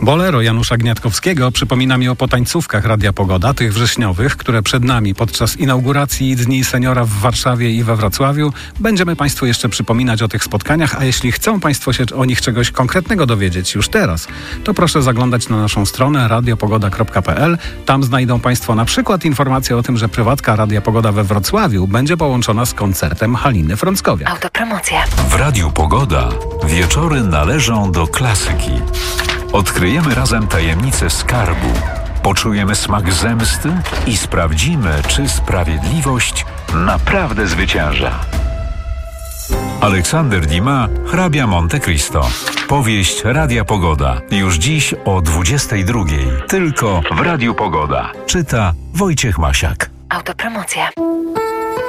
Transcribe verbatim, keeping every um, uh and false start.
Bolero Janusza Gniatkowskiego przypomina mi o potańcówkach Radia Pogoda, tych wrześniowych, które przed nami podczas inauguracji Dni Seniora w Warszawie i we Wrocławiu. Będziemy Państwu jeszcze przypominać o tych spotkaniach, a jeśli chcą Państwo się o nich czegoś konkretnego dowiedzieć już teraz, to proszę zaglądać na naszą stronę radiopogoda kropka p l. Tam znajdą Państwo na przykład informację o tym, że prywatka Radia Pogoda we Wrocławiu będzie połączona z koncertem Haliny Frąckowiak. Autopromocja. W Radiu Pogoda wieczory należą do klasyki. Odkryjemy razem tajemnicę skarbu, poczujemy smak zemsty i sprawdzimy, czy sprawiedliwość naprawdę zwycięża. Aleksander Dumas, Hrabia Monte Cristo. Powieść Radia Pogoda. Już dziś o dwudziestej drugiej. Tylko w Radiu Pogoda. Czyta Wojciech Masiak. Autopromocja.